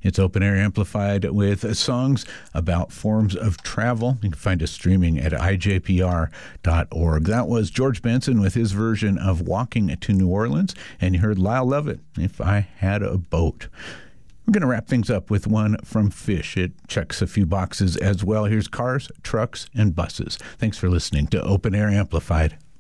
It's Open Air Amplified with songs about forms of travel. You can find us streaming at ijpr.org. That was George Benson with his version of Walking to New Orleans, and you heard Lyle Lovett, If I Had a Boat. We're going to wrap things up with one from Fish. It checks a few boxes as well. Here's Cars, Trucks, and Buses. Thanks for listening to Open Air Amplified.